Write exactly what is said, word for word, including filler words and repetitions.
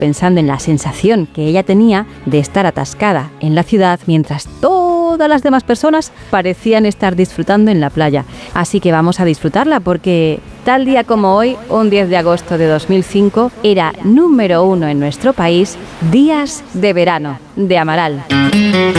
pensando en la sensación que ella tenía de estar atascada en la ciudad mientras todas las demás personas parecían estar disfrutando en la playa. Así que vamos a disfrutarla porque tal día como hoy, un diez de agosto de dos mil cinco, era número uno en nuestro país, Días de verano, de Amaral.